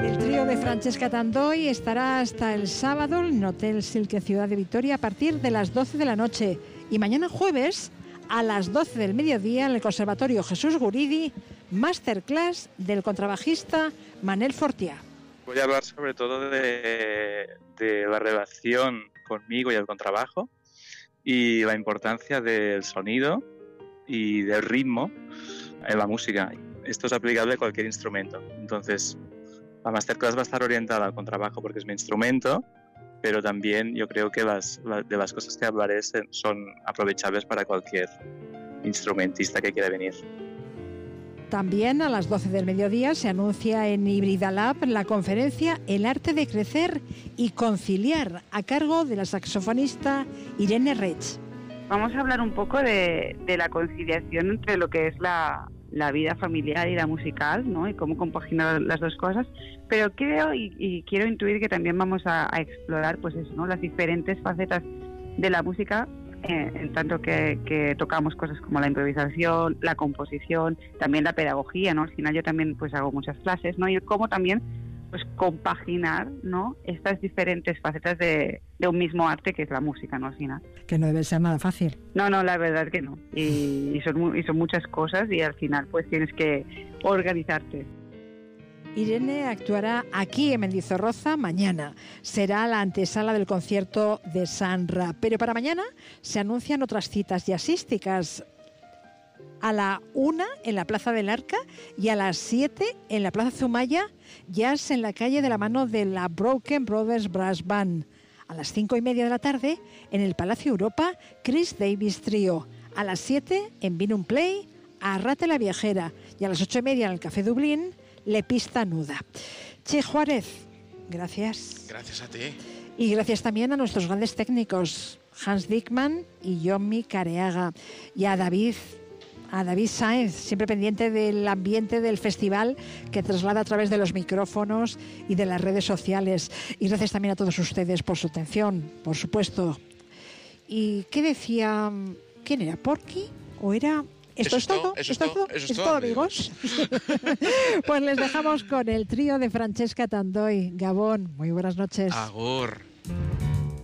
El trío de Francesca Tandoy estará hasta el sábado en Hotel Silke Ciudad de Vitoria a partir de las 12 de la noche y mañana jueves a las 12 del mediodía en el Conservatorio Jesús Guridi, masterclass del contrabajista Manel Fortià. Voy a hablar sobre todo de la relación conmigo y el contrabajo y la importancia del sonido y del ritmo en la música. Esto es aplicable a cualquier instrumento. Entonces, la masterclass va a estar orientada al contrabajo porque es mi instrumento, pero también yo creo que de las cosas que hablaré son aprovechables para cualquier instrumentista que quiera venir. También a las 12 del mediodía se anuncia en Híbrida Lab la conferencia El arte de crecer y conciliar, a cargo de la saxofonista Irene Reig. Vamos a hablar un poco de la conciliación entre lo que es la vida familiar y la musical, ¿no? Y cómo compaginar las dos cosas. Pero creo y quiero intuir que también vamos a explorar, pues eso, ¿no? Las diferentes facetas de la música, en tanto que tocamos cosas como la improvisación, la composición, también la pedagogía, ¿no? Al final yo también pues hago muchas clases, ¿no? Y cómo también pues compaginar, ¿no? Estas diferentes facetas de un mismo arte que es la música, ¿no? Al final. Que no debe ser nada fácil. No, la verdad que no. Y son muchas cosas y al final pues tienes que organizarte. Irene actuará aquí en Mendizorroza mañana. Será la antesala del concierto de Sanra. Pero para mañana se anuncian otras citas jazzísticas. A la 1 en la Plaza del Arca y a las 7 en la Plaza Zumaya, jazz en la calle de la mano de la Broken Brothers Brass Band. A las 5:30 de la tarde en el Palacio Europa, Chris Davis Trio. A las 7 en Binum Play, Arrate la Viajera. Y a las 8:30 en el Café Dublín, Le Pista Nuda. Che Juárez, gracias. Gracias a ti. Y gracias también a nuestros grandes técnicos, Hans Dickmann y Yomi Careaga. Y a David Sáenz, siempre pendiente del ambiente del festival que traslada a través de los micrófonos y de las redes sociales. Y gracias también a todos ustedes por su atención, por supuesto. ¿Y qué decía? ¿Quién era? ¿Porky? ¿O era...? ¿Esto es todo, amigos? Pues les dejamos con el trío de Francesca Tandoy. Gabón, muy buenas noches. Agur.